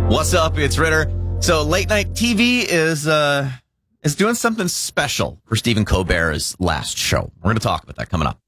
What's up? It's Ritter. So late night TV is doing something special for Stephen Colbert's last show. We're going to talk about that coming up.